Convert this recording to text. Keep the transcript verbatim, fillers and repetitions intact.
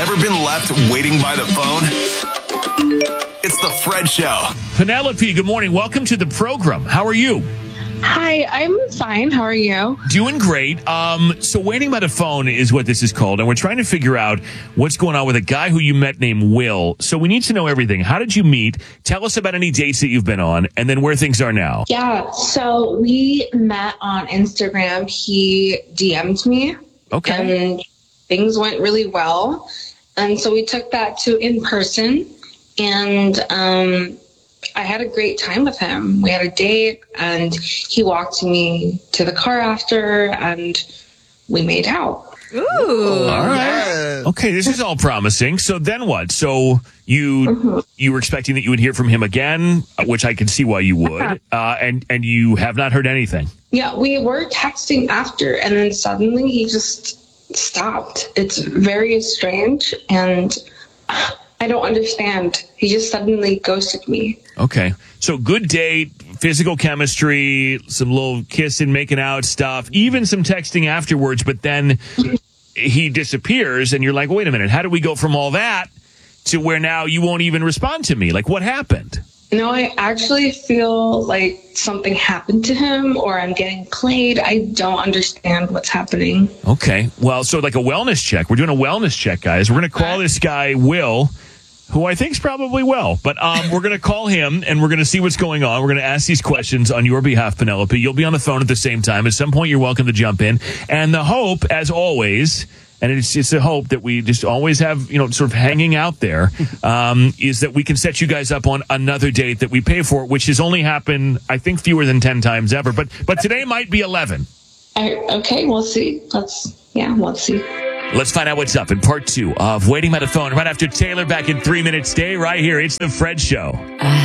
Ever been left waiting by the phone? It's the Fred Show. Penelope, good morning. Welcome to the program. How are you? Hi, I'm fine. How are you? Doing great. Um, so waiting by the phone is what this is called, and we're trying to figure out what's going on with a guy who you met named Will. So we need to know everything. How did you meet? Tell us about any dates that you've been on, and then where things are now. Yeah, so we met on Instagram. He D M'd me. Okay. And things went really well. And so we took that to in person, and um, I had a great time with him. We had a date, and he walked me to the car after, and we made out. Ooh. All right. Okay, this is all promising. So then what? So you Mm-hmm. you were expecting that you would hear from him again, which I can see why you would, uh, and, and you have not heard anything. Yeah, we were texting after, and then suddenly he just stopped. It's very strange, and I don't understand. He just suddenly ghosted me. Okay. So good date, physical chemistry, some little kissing, making out stuff, even some texting afterwards, but then he disappears and you're like, wait a minute, how do we go from all that to where now you won't even respond to me? Like, what happened? No, I actually feel like something happened to him, or I'm getting played. I don't understand what's happening. Okay. Well, so like a wellness check. We're doing a wellness check, guys. We're going to call this guy Will, who I think's probably well, but um, we're going to call him and we're going to see what's going on. We're going to ask these questions on your behalf, Penelope. You'll be on the phone at the same time. At some point, you're welcome to jump in. And the hope, as always, and it's it's a hope that we just always have, you know, sort of hanging out there, um, is that we can set you guys up on another date that we pay for, which has only happened, I think, fewer than ten times ever. But but today might be eleven. I, okay, we'll see. Let's, yeah, let's see. Let's find out what's up in part two of Waiting by the Phone right after Taylor back in three minutes. Stay right here. It's the Fred Show.